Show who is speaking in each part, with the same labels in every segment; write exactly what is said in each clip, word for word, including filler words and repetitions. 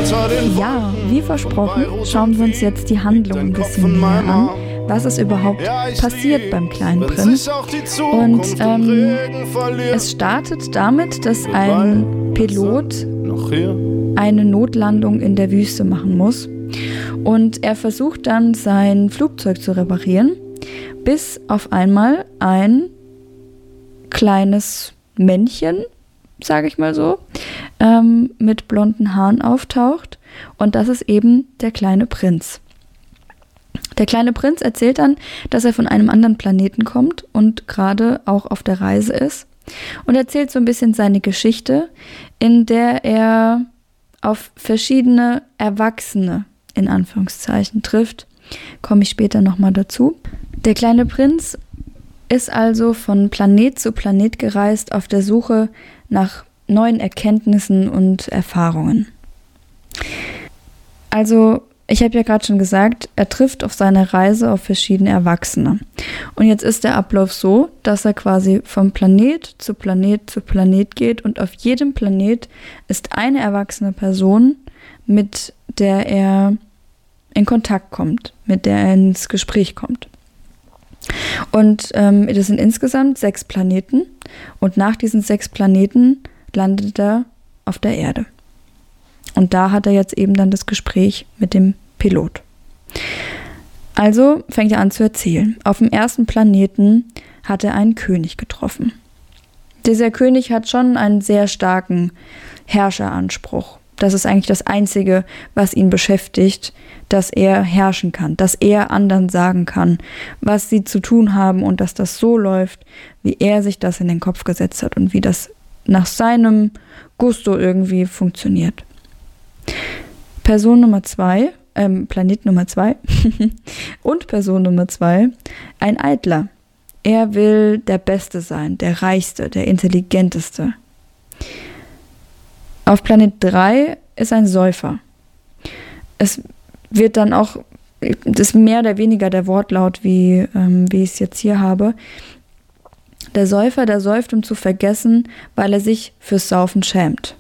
Speaker 1: Ja, wie versprochen, schauen wir uns jetzt die Handlung ein bisschen näher an. Was ist überhaupt passiert beim kleinen Prinz? Und ähm, es startet damit, dass ein Pilot eine Notlandung in der Wüste machen muss. Und er versucht dann, sein Flugzeug zu reparieren, bis auf einmal ein kleines Männchen, sage ich mal so, ähm, mit blonden Haaren auftaucht. Und das ist eben der kleine Prinz. Der kleine Prinz erzählt dann, dass er von einem anderen Planeten kommt und gerade auch auf der Reise ist. Und erzählt so ein bisschen seine Geschichte, in der er auf verschiedene Erwachsene, in Anführungszeichen, trifft. Komme ich später nochmal dazu. Der kleine Prinz ist also von Planet zu Planet gereist auf der Suche nach neuen Erkenntnissen und Erfahrungen. Also, ich habe ja gerade schon gesagt, er trifft auf seiner Reise auf verschiedene Erwachsene. Und jetzt ist der Ablauf so, dass er quasi vom Planet zu Planet zu Planet geht und auf jedem Planet ist eine erwachsene Person, mit der er in Kontakt kommt, mit der er ins Gespräch kommt. Und ähm, das sind insgesamt sechs Planeten und nach diesen sechs Planeten landet er auf der Erde. Und da hat er jetzt eben dann das Gespräch mit dem Pilot. Also fängt er an zu erzählen. Auf dem ersten Planeten hat er einen König getroffen. Dieser König hat schon einen sehr starken Herrscheranspruch. Das ist eigentlich das Einzige, was ihn beschäftigt, dass er herrschen kann, dass er anderen sagen kann, was sie zu tun haben und dass das so läuft, wie er sich das in den Kopf gesetzt hat und wie das nach seinem Gusto irgendwie funktioniert. Person Nummer zwei, ähm, Planet Nummer zwei und Person Nummer zwei, ein Eitler. Er will der Beste sein, der Reichste, der Intelligenteste. Auf Planet drei ist ein Säufer. Es wird dann auch, das ist mehr oder weniger der Wortlaut, wie, ähm, wie ich es jetzt hier habe. Der Säufer, der säuft, um zu vergessen, weil er sich fürs Saufen schämt.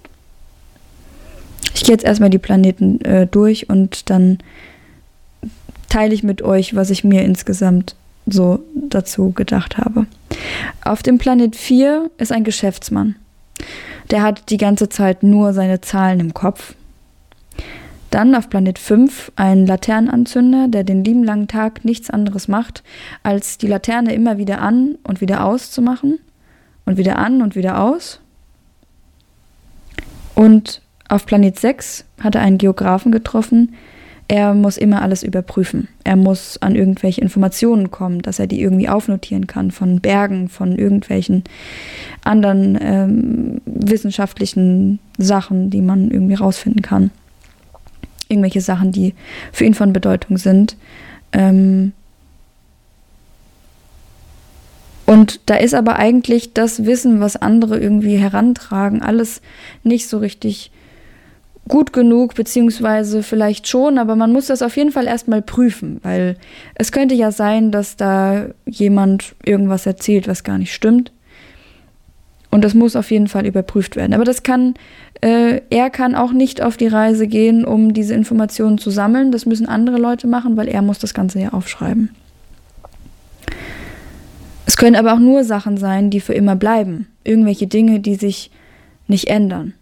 Speaker 1: Ich gehe jetzt erstmal die Planeten äh, durch und dann teile ich mit euch, was ich mir insgesamt so dazu gedacht habe. Auf dem Planet vier ist ein Geschäftsmann. Der hat die ganze Zeit nur seine Zahlen im Kopf. Dann auf Planet fünf ein Laternenanzünder, der den lieben langen Tag nichts anderes macht, als die Laterne immer wieder an und wieder auszumachen und wieder an und wieder aus. Und auf Planet sechs hat er einen Geografen getroffen. Er muss immer alles überprüfen. Er muss an irgendwelche Informationen kommen, dass er die irgendwie aufnotieren kann von Bergen, von irgendwelchen anderen ähm, wissenschaftlichen Sachen, die man irgendwie rausfinden kann. Irgendwelche Sachen, die für ihn von Bedeutung sind. Ähm und da ist aber eigentlich das Wissen, was andere irgendwie herantragen, alles nicht so richtig gut genug, beziehungsweise vielleicht schon, aber man muss das auf jeden Fall erstmal prüfen, weil es könnte ja sein, dass da jemand irgendwas erzählt, was gar nicht stimmt. Und das muss auf jeden Fall überprüft werden. Aber das kann, äh, er kann auch nicht auf die Reise gehen, um diese Informationen zu sammeln. Das müssen andere Leute machen, weil er muss das Ganze ja aufschreiben. Es können aber auch nur Sachen sein, die für immer bleiben. Irgendwelche Dinge, die sich nicht ändern.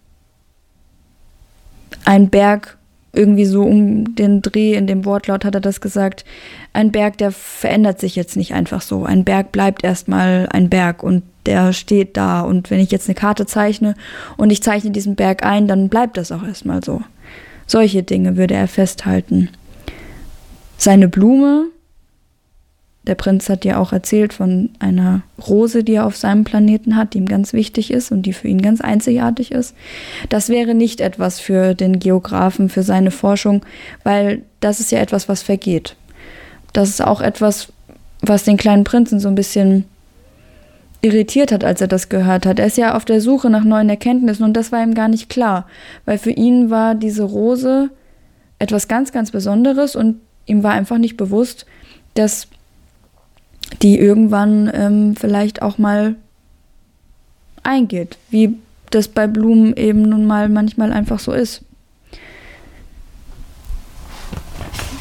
Speaker 1: Ein Berg, irgendwie so um den Dreh, in dem Wortlaut hat er das gesagt, ein Berg, der verändert sich jetzt nicht einfach so. Ein Berg bleibt erstmal ein Berg und der steht da. Und wenn ich jetzt eine Karte zeichne und ich zeichne diesen Berg ein, dann bleibt das auch erstmal so. Solche Dinge würde er festhalten. Seine Blume, der Prinz hat ja auch erzählt von einer Rose, die er auf seinem Planeten hat, die ihm ganz wichtig ist und die für ihn ganz einzigartig ist. Das wäre nicht etwas für den Geografen, für seine Forschung, weil das ist ja etwas, was vergeht. Das ist auch etwas, was den kleinen Prinzen so ein bisschen irritiert hat, als er das gehört hat. Er ist ja auf der Suche nach neuen Erkenntnissen und das war ihm gar nicht klar, weil für ihn war diese Rose etwas ganz, ganz Besonderes und ihm war einfach nicht bewusst, dass die irgendwann ähm, vielleicht auch mal eingeht, wie das bei Blumen eben nun mal manchmal einfach so ist.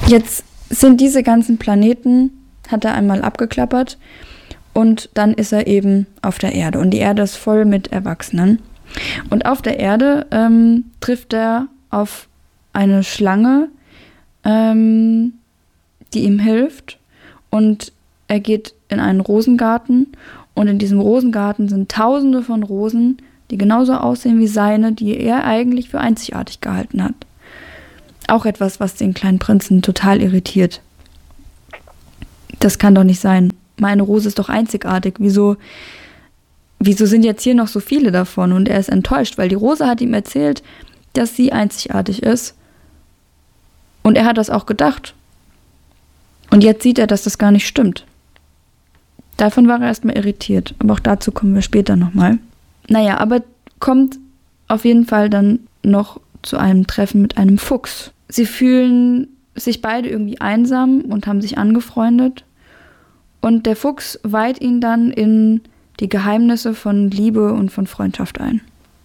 Speaker 1: Jetzt sind diese ganzen Planeten, hat er einmal abgeklappert und dann ist er eben auf der Erde und die Erde ist voll mit Erwachsenen. Und auf der Erde ähm, trifft er auf eine Schlange, ähm, die ihm hilft und er geht in einen Rosengarten und in diesem Rosengarten sind tausende von Rosen, die genauso aussehen wie seine, die er eigentlich für einzigartig gehalten hat. Auch etwas, was den kleinen Prinzen total irritiert. Das kann doch nicht sein. Meine Rose ist doch einzigartig. Wieso, wieso sind jetzt hier noch so viele davon? Und er ist enttäuscht, weil die Rose hat ihm erzählt, dass sie einzigartig ist. Und er hat das auch gedacht. Und jetzt sieht er, dass das gar nicht stimmt. Davon war er erstmal irritiert. Aber auch dazu kommen wir später nochmal. Naja, aber kommt auf jeden Fall dann noch zu einem Treffen mit einem Fuchs. Sie fühlen sich beide irgendwie einsam und haben sich angefreundet. Und der Fuchs weiht ihn dann in die Geheimnisse von Liebe und von Freundschaft ein.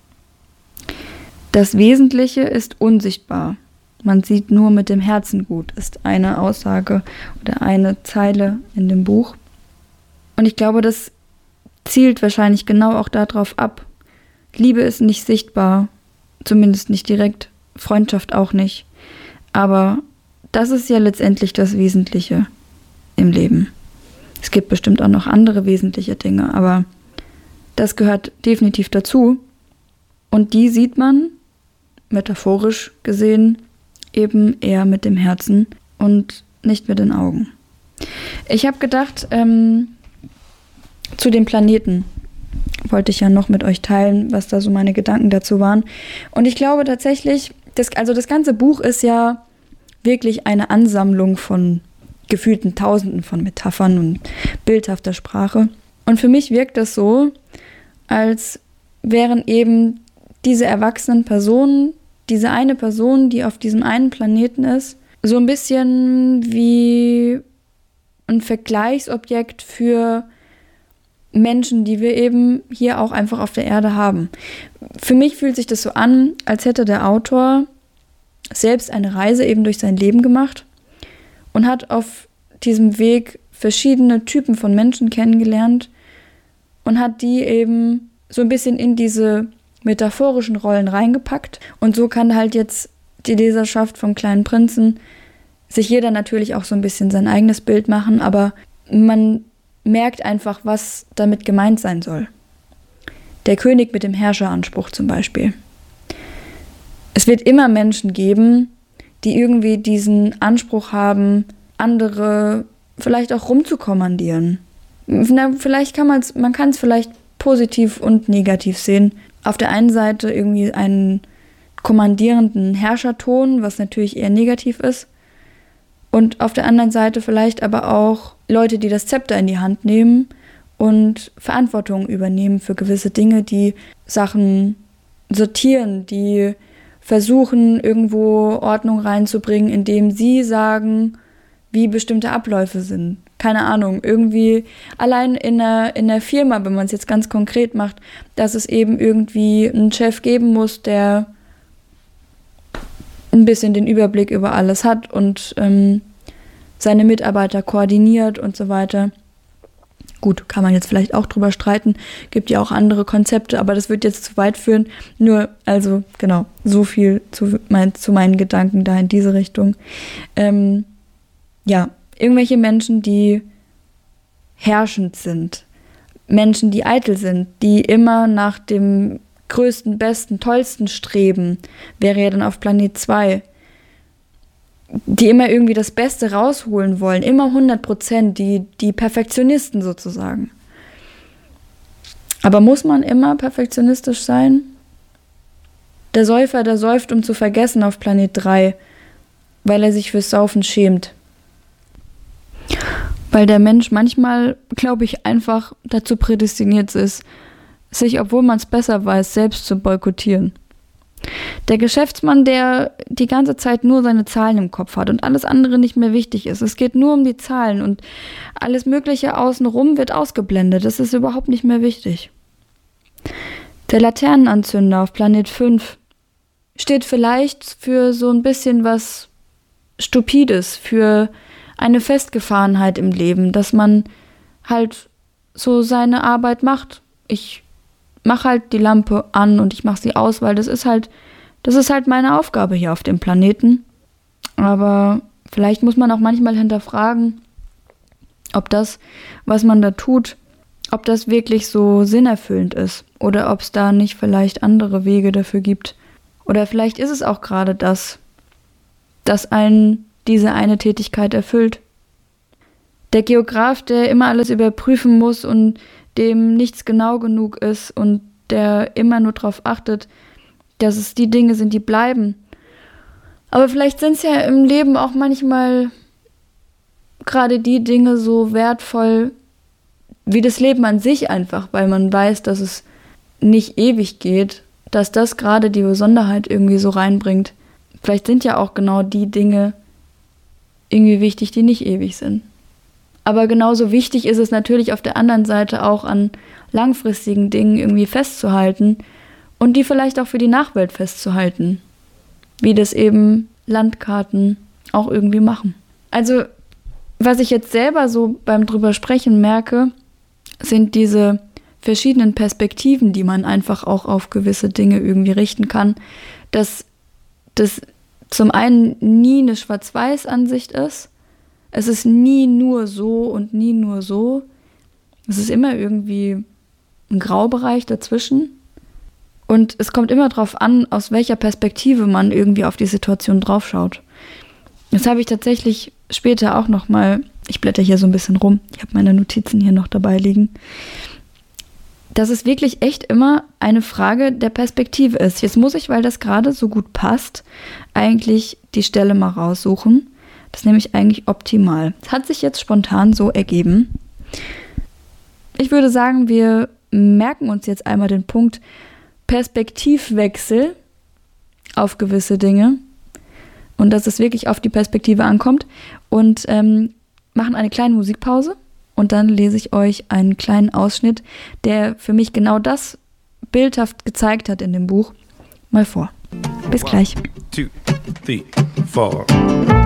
Speaker 1: Das Wesentliche ist unsichtbar. Man sieht nur mit dem Herzen gut, ist eine Aussage oder eine Zeile in dem Buch. Und ich glaube, das zielt wahrscheinlich genau auch darauf ab. Liebe ist nicht sichtbar, zumindest nicht direkt, Freundschaft auch nicht. Aber das ist ja letztendlich das Wesentliche im Leben. Es gibt bestimmt auch noch andere wesentliche Dinge, aber das gehört definitiv dazu. Und die sieht man, metaphorisch gesehen, eben eher mit dem Herzen und nicht mit den Augen. Ich habe gedacht, ähm, zu den Planeten wollte ich ja noch mit euch teilen, was da so meine Gedanken dazu waren. Und ich glaube tatsächlich, das, also das ganze Buch ist ja wirklich eine Ansammlung von gefühlten Tausenden von Metaphern und bildhafter Sprache. Und für mich wirkt das so, als wären eben diese erwachsenen Personen, diese eine Person, die auf diesem einen Planeten ist, so ein bisschen wie ein Vergleichsobjekt für Menschen, die wir eben hier auch einfach auf der Erde haben. Für mich fühlt sich das so an, als hätte der Autor selbst eine Reise eben durch sein Leben gemacht und hat auf diesem Weg verschiedene Typen von Menschen kennengelernt und hat die eben so ein bisschen in diese metaphorischen Rollen reingepackt. Und so kann halt jetzt die Leserschaft vom Kleinen Prinzen sich jeder natürlich auch so ein bisschen sein eigenes Bild machen, aber man merkt einfach, was damit gemeint sein soll. Der König mit dem Herrscheranspruch zum Beispiel. Es wird immer Menschen geben, die irgendwie diesen Anspruch haben, andere vielleicht auch rumzukommandieren. Na, vielleicht kann man es, man kann es vielleicht positiv und negativ sehen. Auf der einen Seite irgendwie einen kommandierenden Herrscherton, was natürlich eher negativ ist. Und auf der anderen Seite vielleicht aber auch Leute, die das Zepter in die Hand nehmen und Verantwortung übernehmen für gewisse Dinge, die Sachen sortieren, die versuchen, irgendwo Ordnung reinzubringen, indem sie sagen, wie bestimmte Abläufe sind. Keine Ahnung, irgendwie allein in der, in der Firma, wenn man es jetzt ganz konkret macht, dass es eben irgendwie einen Chef geben muss, der ein bisschen den Überblick über alles hat und ähm, seine Mitarbeiter koordiniert und so weiter. Gut, kann man jetzt vielleicht auch drüber streiten, gibt ja auch andere Konzepte, aber das wird jetzt zu weit führen. Nur, also genau, so viel zu, mein, zu meinen Gedanken da in diese Richtung. Ähm, ja, irgendwelche Menschen, die herrschend sind, Menschen, die eitel sind, die immer nach dem größten, besten, tollsten streben, wäre ja dann auf Planet zwei, die immer irgendwie das Beste rausholen wollen, immer hundert Prozent, die, die Perfektionisten sozusagen. Aber muss man immer perfektionistisch sein? Der Säufer, der säuft, um zu vergessen auf Planet drei, weil er sich fürs Saufen schämt. Weil der Mensch manchmal, glaube ich, einfach dazu prädestiniert ist, sich, obwohl man es besser weiß, selbst zu boykottieren. Der Geschäftsmann, der die ganze Zeit nur seine Zahlen im Kopf hat und alles andere nicht mehr wichtig ist. Es geht nur um die Zahlen und alles Mögliche außenrum wird ausgeblendet. Das ist überhaupt nicht mehr wichtig. Der Laternenanzünder auf Planet fünf steht vielleicht für so ein bisschen was Stupides, für eine Festgefahrenheit im Leben, dass man halt so seine Arbeit macht. Ich mache halt die Lampe an und ich mache sie aus, weil das ist halt, das ist halt meine Aufgabe hier auf dem Planeten. Aber vielleicht muss man auch manchmal hinterfragen, ob das, was man da tut, ob das wirklich so sinnerfüllend ist oder ob es da nicht vielleicht andere Wege dafür gibt. Oder vielleicht ist es auch gerade das, das einen diese eine Tätigkeit erfüllt. Der Geograf, der immer alles überprüfen muss und dem nichts genau genug ist und der immer nur darauf achtet, dass es die Dinge sind, die bleiben. Aber vielleicht sind es ja im Leben auch manchmal gerade die Dinge so wertvoll wie das Leben an sich einfach, weil man weiß, dass es nicht ewig geht, dass das gerade die Besonderheit irgendwie so reinbringt. Vielleicht sind ja auch genau die Dinge irgendwie wichtig, die nicht ewig sind. Aber genauso wichtig ist es natürlich auf der anderen Seite auch an langfristigen Dingen irgendwie festzuhalten und die vielleicht auch für die Nachwelt festzuhalten, wie das eben Landkarten auch irgendwie machen. Also was ich jetzt selber so beim drüber sprechen merke, sind diese verschiedenen Perspektiven, die man einfach auch auf gewisse Dinge irgendwie richten kann, dass das zum einen nie eine Schwarz-Weiß-Ansicht ist. Es ist nie nur so und nie nur so. Es ist immer irgendwie ein Graubereich dazwischen. Und es kommt immer darauf an, aus welcher Perspektive man irgendwie auf die Situation draufschaut. Das habe ich tatsächlich später auch noch mal, ich blätter hier so ein bisschen rum, ich habe meine Notizen hier noch dabei liegen, dass es wirklich echt immer eine Frage der Perspektive ist. Jetzt muss ich, weil das gerade so gut passt, eigentlich die Stelle mal raussuchen. Das ist nämlich eigentlich optimal. Es hat sich jetzt spontan so ergeben. Ich würde sagen, wir merken uns jetzt einmal den Punkt Perspektivwechsel auf gewisse Dinge und dass es wirklich auf die Perspektive ankommt und ähm, machen eine kleine Musikpause. Und dann lese ich euch einen kleinen Ausschnitt, der für mich genau das bildhaft gezeigt hat in dem Buch, mal vor. Bis gleich.
Speaker 2: One, two, three, four.